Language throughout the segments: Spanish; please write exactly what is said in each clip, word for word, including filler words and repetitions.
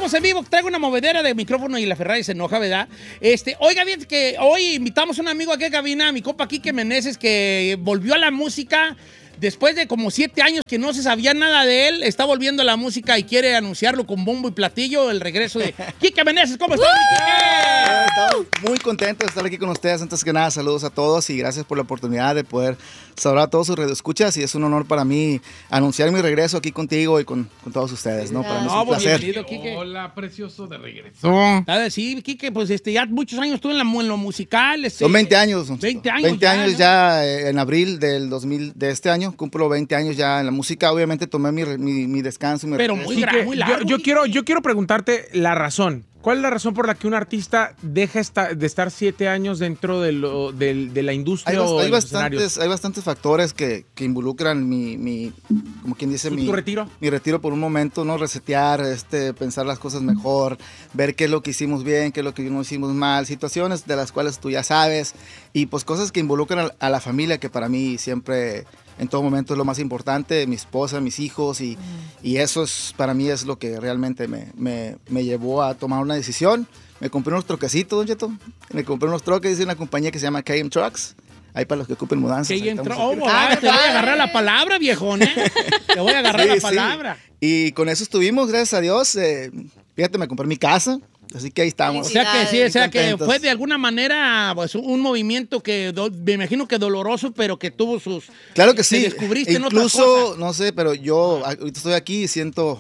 estamos en vivo. Traigo una movedera de micrófono y la Ferrari se enoja, ¿verdad? Este, oiga, bien que hoy invitamos a un amigo aquí a cabina, mi compa Quique Meneses, que volvió a la música. Después de como siete años que no se sabía nada de él, está volviendo a la música y quiere anunciarlo con bombo y platillo, el regreso de Quique Meneses. ¿Cómo estás, Quique? Estamos muy contentos de estar aquí con ustedes. Antes que nada, saludos a todos y gracias por la oportunidad de poder saludar a todos sus radioescuchas. Y es un honor para mí anunciar mi regreso aquí contigo y con, con todos ustedes, ¿no? Para mí es un placer. Quique. Hola, precioso de regreso. A sí, Quique, pues este, ya muchos años estuve en, la, en lo musical. Este, Son veinte años. veinte años. veinte ya, años ¿no? ya eh, en abril del dos mil de este año. Cumplo veinte años ya en la música. Obviamente tomé mi, mi, mi descanso. Mi Pero regreso. muy, gra- muy largo. Yo, yo, quiero, yo quiero preguntarte la razón. ¿Cuál es la razón por la que un artista deja esta, de estar siete años dentro de, lo, de, de la industria Hay, o hay, de los escenarios? bastantes, hay bastantes factores que, que involucran mi, mi, como quien dice, ¿Tu, mi, tu retiro? mi retiro por un momento, ¿no? Resetear, este, pensar las cosas mejor, ver qué es lo que hicimos bien, qué es lo que no hicimos mal, situaciones de las cuales tú ya sabes y pues cosas que involucran a, a la familia, que para mí siempre, en todo momento es lo más importante, mi esposa, mis hijos y, mm. y eso es, para mí es lo que realmente me, me, me llevó a tomar una decisión. Me compré unos troquecitos, don Cheto. Me compré unos troques de una compañía que se llama K M Trucks. Ahí para los que ocupen mudanzas. Que entró. Oh, ah, te voy a agarrar la palabra, viejón, ¿eh? Te voy a agarrar sí, la palabra. Sí. Y con eso estuvimos, gracias a Dios. Eh, fíjate, me compré mi casa. Así que ahí estamos. O sea que sí, o sea que fue de alguna manera pues, un movimiento que do, me imagino que doloroso, pero que tuvo sus... Claro que sí. Te descubriste en Incluso, otras cosas. no sé, pero yo ahorita estoy aquí y siento...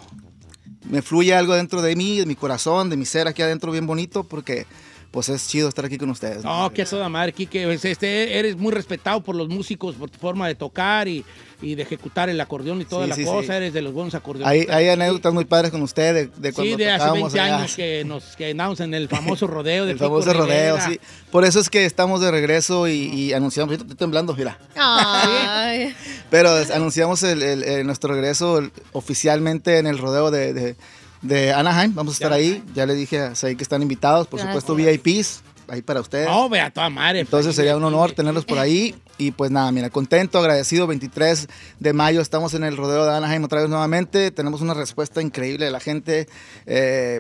Me fluye algo dentro de mí, de mi corazón, de mi ser aquí adentro bien bonito, porque pues es chido estar aquí con ustedes. No, ¿no? Que toda madre, Quique. Este, eres muy respetado por los músicos, por tu forma de tocar y, y de ejecutar el acordeón y toda sí, la sí, cosa. Sí. Eres de los buenos acordeonistas. Hay, hay anécdotas muy padres con usted de, de cuando sí, de hace veinte allá. años que nos que andamos en el famoso rodeo de El Pico famoso rodeo, Rivera. sí. Por eso es que estamos de regreso y, y anunciamos. Ahorita estoy temblando, mira. Ay. Pero anunciamos el, el, el, nuestro regreso el, oficialmente en el rodeo de, de, de Anaheim. Vamos a estar ya, ahí. Ya le dije a Saí que están invitados. Por Gracias. supuesto, V I Ps. Ahí para ustedes. No, vea, toda madre. Entonces sería un honor tenerlos por ahí. Y pues nada, mira, contento, agradecido. veintitrés de mayo estamos en el rodeo de Anaheim otra vez nuevamente. Tenemos una respuesta increíble de la gente. Eh,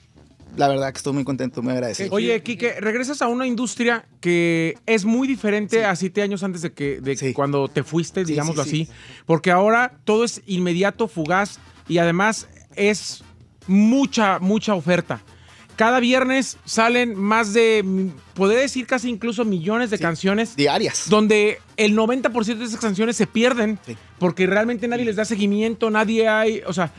la verdad que estoy muy contento, muy agradecido. Oye, Quique, regresas a una industria que es muy diferente sí. a siete años antes de que de sí. cuando te fuiste, digámoslo sí, sí, así. Sí. Porque ahora todo es inmediato, fugaz y además es mucha, mucha oferta. Cada viernes salen más de, podría decir casi incluso millones de sí, canciones. Diarias. Donde el noventa por ciento de esas canciones se pierden sí. porque realmente nadie sí. les da seguimiento, nadie hay, o sea,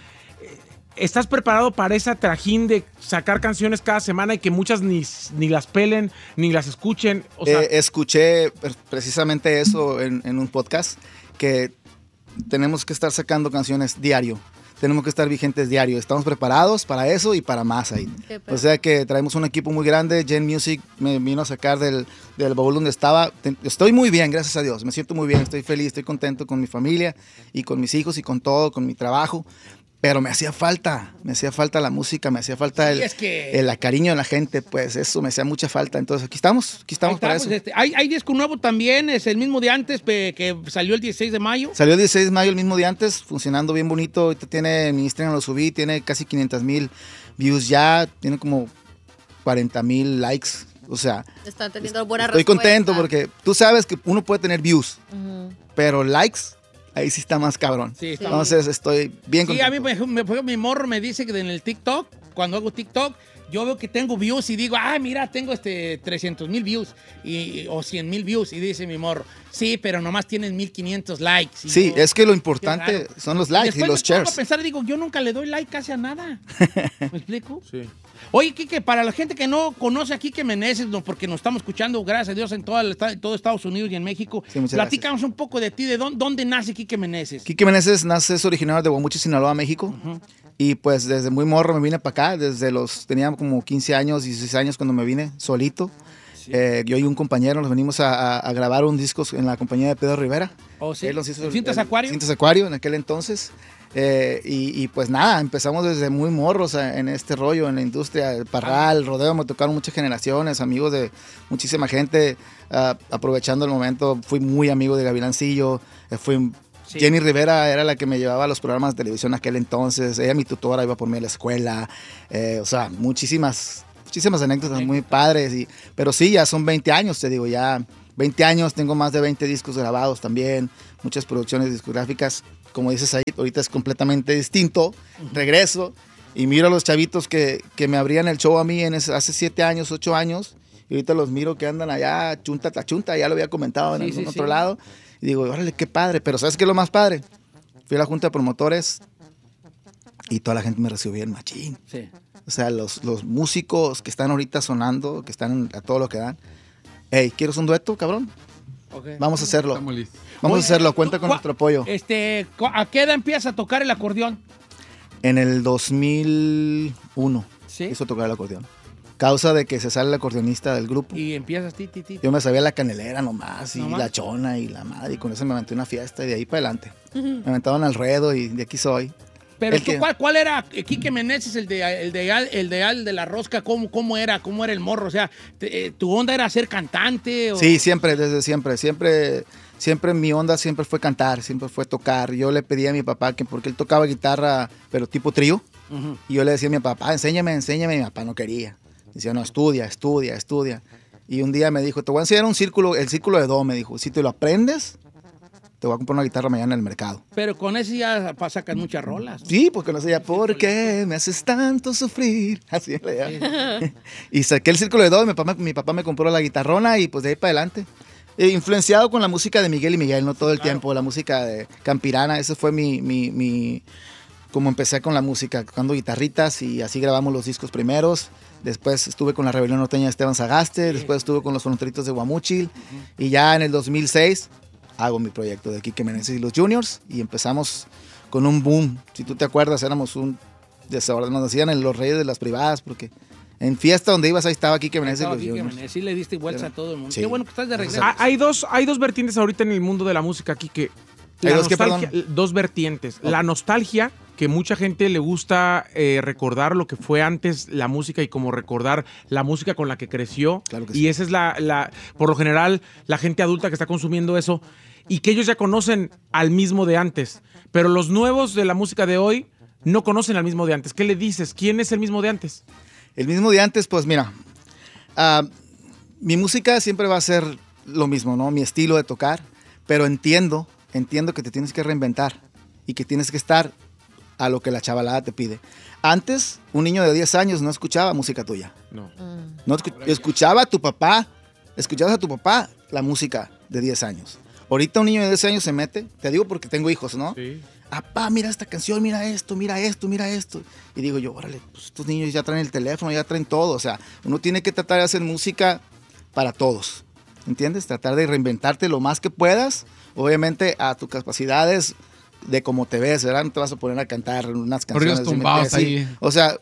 ¿estás preparado para esa trajín de sacar canciones cada semana y que muchas ni, ni las pelen, ni las escuchen? O sea, eh, escuché precisamente eso en, en un podcast, que tenemos que estar sacando canciones diario. Tenemos que estar vigentes diario. Estamos preparados para eso y para más ahí. O sea que traemos un equipo muy grande. Gen Music me vino a sacar del, del baúl donde estaba. Estoy muy bien, gracias a Dios. Me siento muy bien, estoy feliz, estoy contento con mi familia y con mis hijos y con todo, con mi trabajo. Pero me hacía falta, me hacía falta la música, me hacía falta sí, el, es que... el cariño de la gente, pues eso me hacía mucha falta. Entonces aquí estamos, aquí estamos para estamos, eso. Este, hay, hay disco nuevo también, es el mismo de antes, que salió el dieciséis de mayo. Salió el dieciséis de mayo, el mismo de antes, funcionando bien bonito. Ahorita tiene, en mi Instagram lo subí, tiene casi quinientos mil views ya, tiene como cuarenta mil likes. O sea, están teniendo buena estoy respuesta. contento porque tú sabes que uno puede tener views, uh-huh. pero likes... Ahí sí está más cabrón. Sí, está Entonces muy... estoy bien contento. Sí, a mí me, me, mi morro me dice que en el TikTok, cuando hago TikTok, yo veo que tengo views y digo, ah, mira, tengo este trescientos mil views y, o cien mil views. Y dice mi morro, sí, pero nomás tienen mil quinientos likes. Y sí, yo, es que lo importante son los likes y, y los shares. Después me pongo a pensar, digo, yo nunca le doy like casi a nada. ¿Me explico? Sí. Oye, Quique, para la gente que no conoce a Quique Meneses, no, porque nos estamos escuchando, gracias a Dios, en todo, el, en todo Estados Unidos y en México, sí, platícanos gracias. un poco de ti, de dónde, dónde nace Quique Meneses. Quique Meneses nace, es originario de Guamuchi, Sinaloa, México. Uh-huh. Y pues desde muy morro me vine para acá, desde los, tenía como quince años, dieciséis años cuando me vine solito. Sí. Eh, yo y un compañero nos venimos a, a, a grabar un disco en la compañía de Pedro Rivera. Oh, sí. Él nos hizo ¿Cintas Acuario? Cintas Acuario en aquel entonces. Eh, y, y pues nada, empezamos desde muy morros en este rollo, en la industria, el parral, el rodeo, me tocaron muchas generaciones, amigos de muchísima gente, uh, aprovechando el momento, fui muy amigo de Gavilancillo, eh, fui Sí. Jenny Rivera era la que me llevaba a los programas de televisión aquel entonces. Ella, mi tutora, iba por mí a la escuela. Eh, o sea, muchísimas, muchísimas anécdotas muy padres. Y, pero sí, ya son veinte años, te digo, ya veinte años. Tengo más de veinte discos grabados también. Muchas producciones discográficas. Como dices ahí, ahorita es completamente distinto. Uh-huh. Regreso y miro a los chavitos que, que me abrían el show a mí en ese, hace siete años, ocho años. Y ahorita los miro que andan allá, chunta, ta chunta. Ya lo había comentado en sí, algún sí, otro sí. lado. Y digo, órale, qué padre. Pero ¿sabes qué es lo más padre? Fui a la junta de promotores y toda la gente me recibió bien machín. Sí. O sea, los, los músicos que están ahorita sonando, que están a todo lo que dan. Hey, ¿quieres un dueto, cabrón? Okay. Vamos a hacerlo. Estamos listos. Vamos Oye, a hacerlo. Cuenta con nuestro apoyo. Este, ¿a qué edad empiezas a tocar el acordeón? En el dos mil uno. ¿Sí? Hizo tocar el acordeón. Causa de que se sale el acordeonista del grupo. Y empiezas ti, ti, ti. Yo me sabía la canelera nomás, y ¿nomás? La chona y la madre, y con eso me aventé una fiesta y de ahí para adelante. Uh-huh. Me aventaban al ruedo y de aquí soy. Pero tú, que... ¿cuál, ¿cuál era Quique Meneses, el de el de el de, el de la rosca? ¿Cómo, cómo era? ¿Cómo era el morro? O sea, te, ¿tu onda era ser cantante? O... Sí, siempre, desde siempre, siempre, siempre mi onda siempre fue cantar, siempre fue tocar. Yo le pedí a mi papá que, porque él tocaba guitarra, pero tipo trío, uh-huh. y yo le decía a mi papá, enséñame, enséñame, y mi papá no quería. Decía, no, estudia, estudia, estudia. Y un día me dijo, te voy a enseñar un círculo, el círculo de do, me dijo. Si te lo aprendes, te voy a comprar una guitarra mañana en el mercado. Pero con eso ya sacan muchas rolas. Sí, porque no sé ya, ¿por qué me haces tanto sufrir? Así le sí. Y saqué el círculo de do, mi papá, mi papá me compró la guitarrona y pues de ahí para adelante. E influenciado con la música de Miguel y Miguel, no todo el claro. tiempo, la música de Campirana, ese fue mi... mi, mi como empecé con la música, tocando guitarritas y así grabamos los discos primeros. Después estuve con la Rebelión Norteña de Esteban Sagaste, sí. Después estuve con los Fronteritos de Guamúchil, uh-huh. y ya en el dos mil seis hago mi proyecto de Quique Meneses y los Juniors y empezamos con un boom. Si tú te acuerdas, éramos un desorden, nos decían en los Reyes de las Privadas, porque en fiesta donde ibas ahí estaba Quique Meneses y los Juniors. Sí, le diste vuelta a todo el mundo. Sí. Qué bueno que estás de regreso. Ah, hay, dos, hay dos vertientes ahorita en el mundo de la música, Quique. La ¿Hay dos, nostalgia, qué, dos vertientes. Okay. La nostalgia, que mucha gente le gusta eh, recordar lo que fue antes la música y como recordar la música con la que creció. Claro que y sí. esa es la, la, por lo general, la gente adulta que está consumiendo eso y que ellos ya conocen al mismo de antes. Pero los nuevos de la música de hoy no conocen al mismo de antes. ¿Qué le dices? ¿Quién es el mismo de antes? El mismo de antes, pues mira, uh, mi música siempre va a ser lo mismo, ¿no? Mi estilo de tocar, pero entiendo, entiendo que te tienes que reinventar y que tienes que estar a lo que la chavalada te pide. Antes, un niño de diez años no escuchaba música tuya. No. Mm. No escu- escuchaba a tu papá, escuchabas a tu papá la música de diez años. Ahorita un niño de diez años se mete, te digo porque tengo hijos, ¿no? Sí. Papá, mira esta canción, mira esto, mira esto, mira esto. Y digo yo, órale, pues estos niños ya traen el teléfono, ya traen todo. O sea, uno tiene que tratar de hacer música para todos, ¿entiendes? Tratar de reinventarte lo más que puedas, obviamente a tus capacidades, de cómo te ves, ¿verdad? No te vas a poner a cantar unas canciones. Tumbados ahí. O sea,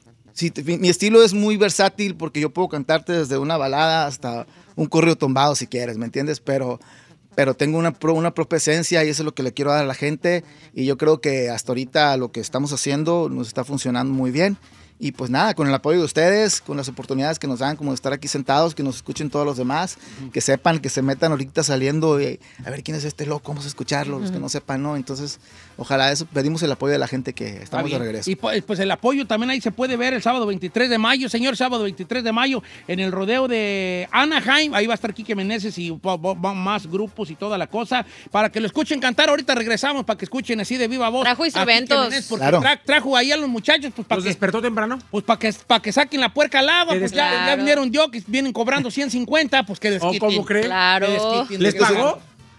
si te, mi estilo es muy versátil porque yo puedo cantarte desde una balada hasta un corrido tumbado si quieres, ¿me entiendes? Pero, pero tengo una, una propia esencia y eso es lo que le quiero dar a la gente y yo creo que hasta ahorita lo que estamos haciendo nos está funcionando muy bien. Y pues nada, con el apoyo de ustedes, con las oportunidades que nos dan, como de estar aquí sentados, que nos escuchen todos los demás, uh-huh. que sepan, que se metan ahorita saliendo y a ver quién es este loco, vamos a escucharlo, uh-huh. los que no sepan, ¿no? Entonces, ojalá eso, pedimos el apoyo de la gente que estamos de regreso. Y pues, pues el apoyo también ahí se puede ver el sábado veintitrés de mayo, señor, sábado veintitrés de mayo, en el rodeo de Anaheim, ahí va a estar Quique Meneses y más grupos y toda la cosa, para que lo escuchen cantar. Ahorita regresamos para que escuchen así de viva voz. Trajo instrumentos. Porque claro. tra- trajo ahí a los muchachos, pues para ¿Los que... despertó temprano? Pues para que, pa que saquen la puerca al agua, pues claro. ya, ya vinieron yo, que vienen cobrando ciento cincuenta, pues que desquiten. ¿Cómo creen? Claro. Que desquiten, ¿Les pagó?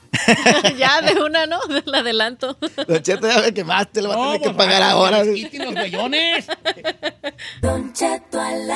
Ya de una, ¿no? Del adelanto. Don Cheto, ya me quemaste, lo va a tener No, que pues, pagar vaya, ahora. que desquiten los güeyones. Don Cheto al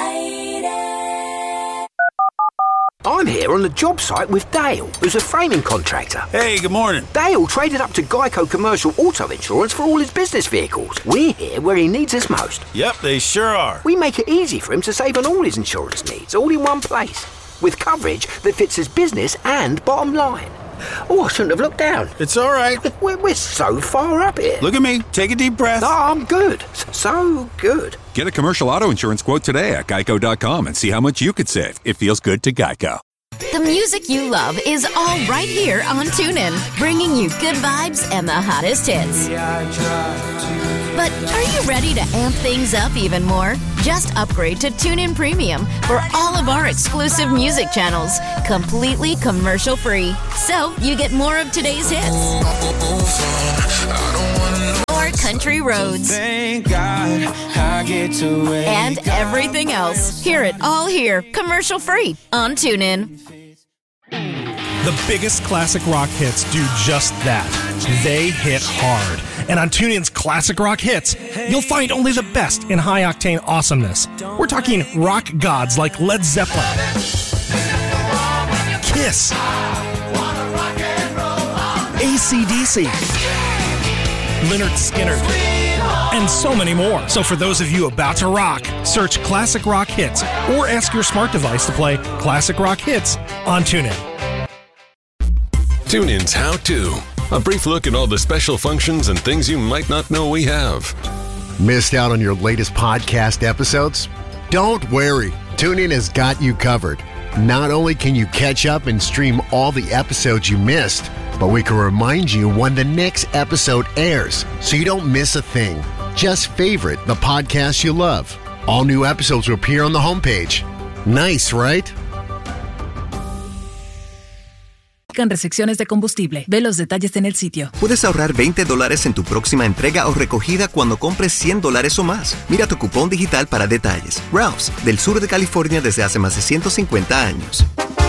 aire. I'm here on the job site with Dale, who's a framing contractor. Hey, good morning. Dale traded up to Geico Commercial Auto Insurance for all his business vehicles. We're here where he needs us most. Yep, they sure are. We make it easy for him to save on all his insurance needs, all in one place, with coverage that fits his business and bottom line. Oh, I shouldn't have looked down. It's all right. We're, we're so far up here. Look at me. Take a deep breath. Oh, I'm good. So good. Get a commercial auto insurance quote today at geico dot com and see how much you could save. It feels good to Geico. The music you love is all right here on TuneIn, bringing you good vibes and the hottest hits. But are you ready to amp things up even more? Just upgrade to TuneIn Premium for all of our exclusive music channels, completely commercial-free. So you get more of today's hits. More country roads. Thank God I get to wake and everything else. Hear it all here, commercial-free on TuneIn. The biggest classic rock hits do just that. They hit hard. And on TuneIn's Classic Rock Hits, you'll find only the best in high-octane awesomeness. We're talking rock gods like Led Zeppelin, Kiss, A C D C, Lynyrd Skynyrd, and so many more. So for those of you about to rock, search Classic Rock Hits or ask your smart device to play Classic Rock Hits on TuneIn. TuneIn's How To. A brief look at all the special functions and things you might not know we have. Missed out on your latest podcast episodes? Don't worry. TuneIn has got you covered. Not only can you catch up and stream all the episodes you missed, but we can remind you when the next episode airs so you don't miss a thing. Just favorite the podcast you love. All new episodes will appear on the homepage. Nice, right? Con restricciones de combustible. Ve los detalles en el sitio. Puedes ahorrar veinte dólares en tu próxima entrega o recogida cuando compres cien dólares o más. Mira tu cupón digital para detalles. Ralph's, del sur de California desde hace más de ciento cincuenta años.